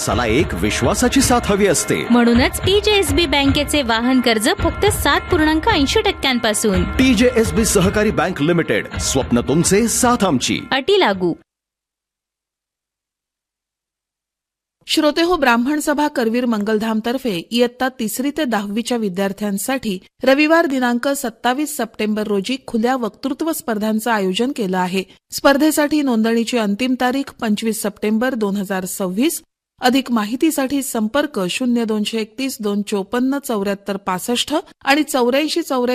प्रवासाला एक विश्वासाची साथ हवी असते. म्हणूनच TJSB बँकेचे वाहन कर्ज फक्त 7.80% TJSB सहकारी बँक लिमिटेड, स्वप्न तुमचे, साथ आमची. अटी लागू. श्रोते हो, ब्राह्मण सभा करवीर मंगलधाम तर्फे इयत्ता 3री ते 10वीच्या विद्यार्थ्यांसाठी रविवार दिनांक 27 सप्टेंबर रोजी खुल्या वक्तृत्व स्पर्धांचं आयोजन केलं आहे. स्पर्धेसाठी नोंदणीची अंतिम तारीख 25 सप्टेंबर 2026. अधिक माहितीसाठी संपर्क 0231 254 7465 आणि 84